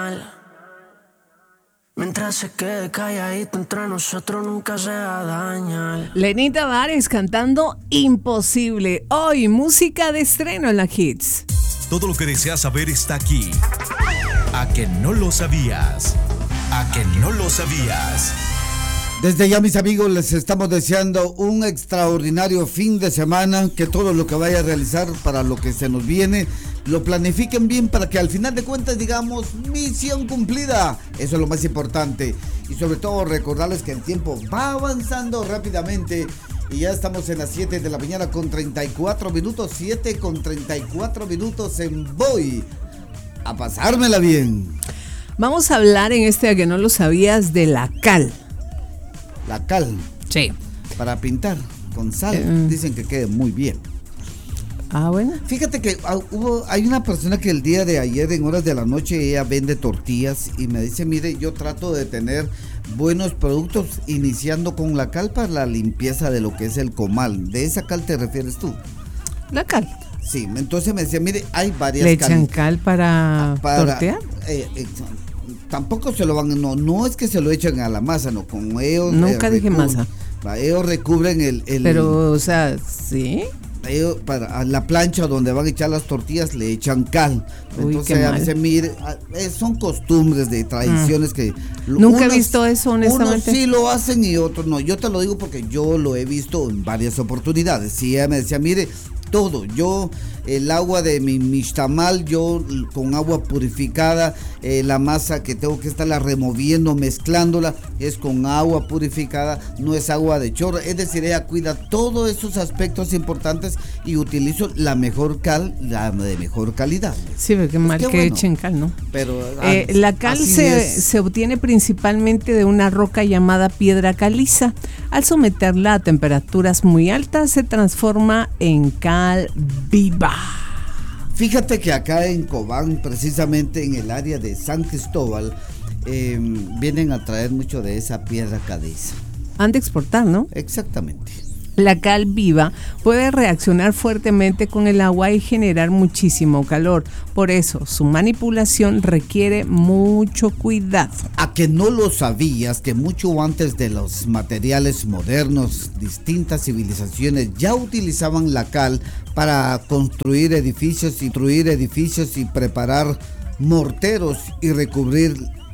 dañar. Mientras se quede calladito entre nosotros nunca se va a dañar. Lenny Tavares cantando Imposible. Hoy, música de estreno en la Hits. Todo lo que deseas saber está aquí. ¿A que no lo sabías? ¿A que no lo sabías? Desde ya, mis amigos, les estamos deseando un extraordinario fin de semana, que todo lo que vaya a realizar para lo que se nos viene, lo planifiquen bien para que al final de cuentas digamos, misión cumplida. Eso es lo más importante. Y sobre todo recordarles que el tiempo va avanzando rápidamente y ya estamos en las 7 de la mañana con 34 minutos, 7 con 34 minutos en Voy a pasármela bien. Vamos a hablar en este, a que no lo sabías, de la cal. La cal. Sí. Para pintar con sal, dicen que quede muy bien. Ah, bueno. Fíjate que hay una persona que el día de ayer, en horas de la noche, ella vende tortillas y me dice, mire, yo trato de tener buenos productos, iniciando con la cal para la limpieza de lo que es el comal. ¿De esa cal te refieres tú? La cal. Sí, entonces me decía, mire, hay varias ¿Le echan cal para tortear? Tampoco se lo van, no es que se lo echen a la masa, no, con ellos. Nunca dije masa. Ellos recubren el. Pero, o sea, sí. Ellos, para la plancha donde van a echar las tortillas, le echan cal. Uy, entonces, a veces, mire, son costumbres de tradiciones que. Nunca he visto eso, honestamente. Unos sí lo hacen y otros no. Yo te lo digo porque yo lo he visto en varias oportunidades. Sí, ella me decía, mire, todo, el agua de mi mixtamal, yo con agua purificada, la masa que tengo que estarla removiendo, mezclándola, es con agua purificada, no es agua de chorro, es decir, ella cuida todos esos aspectos importantes y utilizo la mejor cal, la de mejor calidad. Sí, pero qué mal que bueno, echen cal, ¿no? Pero la cal se obtiene principalmente de una roca llamada piedra caliza. Al someterla a temperaturas muy altas, se transforma en cal viva. Fíjate que acá en Cobán, precisamente en el área de San Cristóbal, vienen a traer mucho de esa piedra caliza. Han de exportar, ¿no? Exactamente. La cal viva puede reaccionar fuertemente con el agua y generar muchísimo calor. Por eso, su manipulación requiere mucho cuidado. ¿A que no lo sabías que mucho antes de los materiales modernos, distintas civilizaciones ya utilizaban la cal para construir edificios y preparar morteros y recubrir